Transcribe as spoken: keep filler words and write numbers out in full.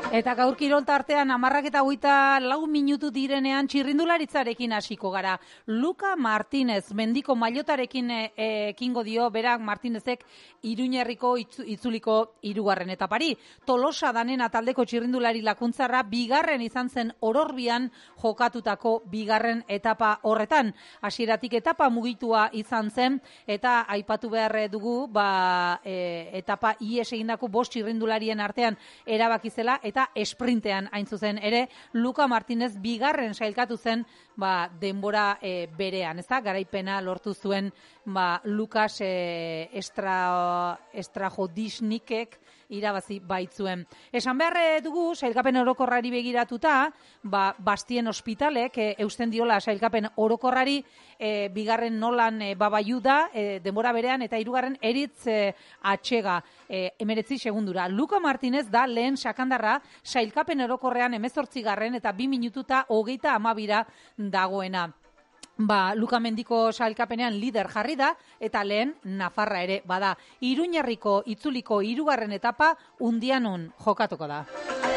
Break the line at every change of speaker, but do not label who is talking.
Eta gaur kirol tartean hamarrak eta hogeita lau minutu direnean txirrindularitzarekin hasiko gara. Luka Martinez, mendiko mailotarekin ekingo dio, berak Martinezek Iruñerriko itzuliko hirugarren etapari. Tolosa danena taldeko txirrindulari lakuntzarra bigarren izan zen Ororbian jokatutako bigarren etapa horretan. Hasieratik etapa mugitua izan zen eta aipatu behar dugu ba, e, etapa ies egindako bost txirrindularien artean erabaki zela eta esprintean hain zuzen ere Luka Martinez bigarren sailkatu zen ba, denbora e, berean, ez da, garaipena lortu zuen ba, Lukas e, estra, Estrajodisnikek irabazi baitzuen. Esan behar dugu, sailkapen orokorrari begiratuta, ba, Bastien Ospitalek e, eusten diola sailkapen orokorrari e, bigarren nolan e, babaiuda e, denbora berean eta hirugarren eritz e, atxega e, emeretzi segundura. Luka Martinez da lehen sakandarra sailkapen orokorrean hemezortzigarren eta bi minututa hogeita hamabira dagoena. Ba, Luka Mendiko sailkapenean lider jarri da eta lehen Nafarra ere bada. Iruñerriko itzuliko hirugarren etapa Undianon jokatuko da.